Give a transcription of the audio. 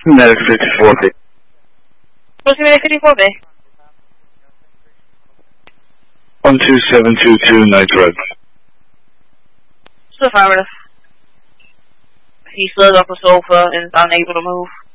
Medic 54B. What's Medic 54B? 12722 Night Red. It's affirmative. He slid off the sofa and is unable to move.